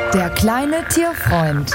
Der kleine Tierfreund.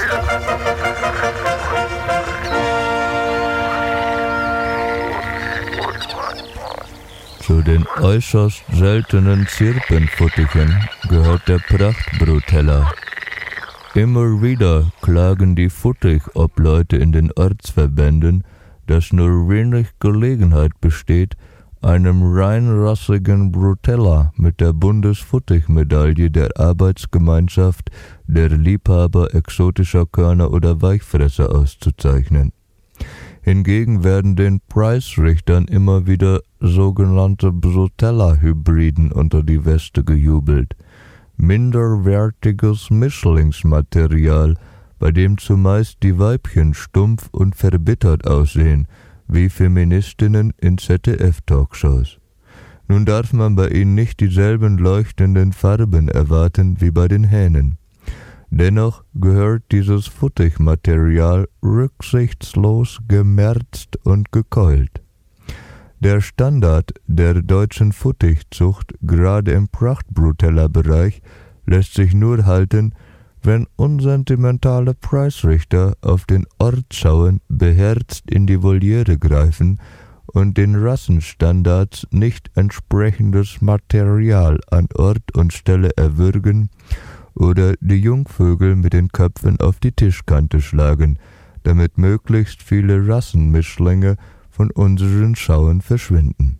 Zu den äußerst seltenen Zirpenfuttichen gehört der Prachtbrutella. Immer wieder klagen die Futtichobleute in den Ortsverbänden, dass nur wenig Gelegenheit besteht, einem reinrassigen Brutella mit der Bundesfuttichmedaille der Arbeitsgemeinschaft der Liebhaber exotischer Körner oder Weichfresser auszuzeichnen. Hingegen werden den Preisrichtern immer wieder sogenannte Brutella-Hybriden unter die Weste gejubelt. Minderwertiges Mischlingsmaterial, bei dem zumeist die Weibchen stumpf und verbittert aussehen, wie Feministinnen in ZDF-Talkshows. Nun darf man bei ihnen nicht dieselben leuchtenden Farben erwarten wie bei den Hähnen. Dennoch gehört dieses Futtichmaterial rücksichtslos gemerzt und gekeult. Der Standard der deutschen Futtichzucht, gerade im Prachtbrutella-Bereich, lässt sich nur halten, wenn unsentimentale Preisrichter auf den Ort schauen, beherzt in die Voliere greifen und den Rassenstandards nicht entsprechendes Material an Ort und Stelle erwürgen oder die Jungvögel mit den Köpfen auf die Tischkante schlagen, damit möglichst viele Rassenmischlinge von unseren Schauen verschwinden.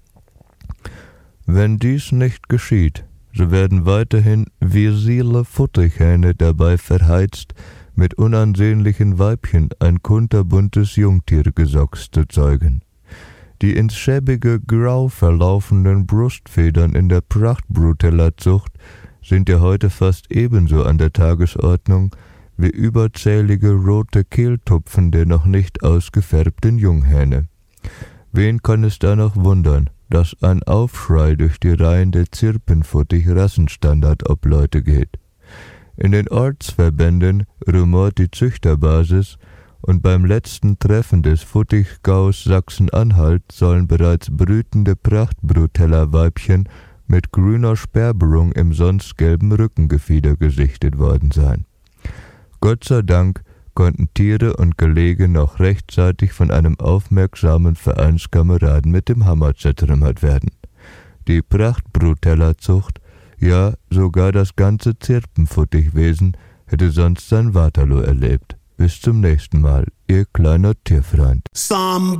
Wenn dies nicht geschieht, so werden weiterhin visile Futtichhähne dabei verheizt, mit unansehnlichen Weibchen ein kunterbuntes Jungtiergesocks zu zeugen. Die ins schäbige Grau verlaufenden Brustfedern in der Prachtbrutella-Zucht sind ja heute fast ebenso an der Tagesordnung wie überzählige rote Kehltupfen der noch nicht ausgefärbten Junghähne. Wen kann es da noch wundern, dass ein Aufschrei durch die Reihen der Zirpenfuttich-Rassenstandard-Obleute geht? In den Ortsverbänden rumort die Züchterbasis und beim letzten Treffen des Futtichgaus Sachsen-Anhalt sollen bereits brütende Prachtbrutella-Weibchen mit grüner Sperberung im sonst gelben Rückengefieder gesichtet worden sein. Gott sei Dank konnten Tiere und Gelege noch rechtzeitig von einem aufmerksamen Vereinskameraden mit dem Hammer zertrümmert werden. Die Prachtbrutella-Zucht, ja sogar das ganze Zirpenfuttichwesen, hätte sonst sein Waterloo erlebt. Bis zum nächsten Mal, Ihr kleiner Tierfreund.